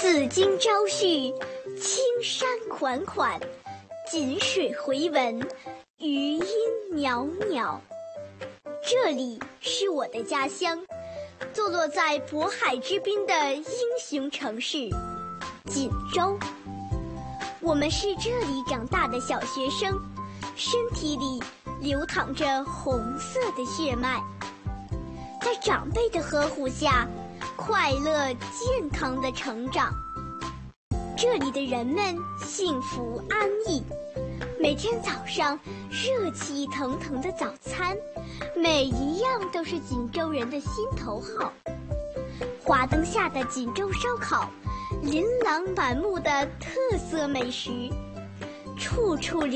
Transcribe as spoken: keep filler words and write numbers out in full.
紫荆朝煦，青山款款，锦水回文，余音袅袅。这里是我的家乡，坐落在渤海之滨的英雄城市锦州。我们是这里长大的小学生，身体里流淌着红色的血脉，在长辈的呵护下，快乐健康的成长。这里的人们幸福安逸，每天早上热气腾腾的早餐，每一样都是锦州人的心头好。华灯下的锦州烧烤，琳琅满目的特色美食，处处